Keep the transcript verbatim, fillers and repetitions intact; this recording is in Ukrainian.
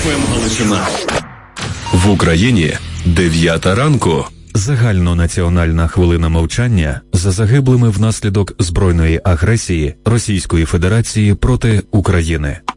еф ем Галичина. В Україні дев'ята ранку. Загальнонаціональна хвилина мовчання за загиблими внаслідок збройної агресії Російської Федерації проти України.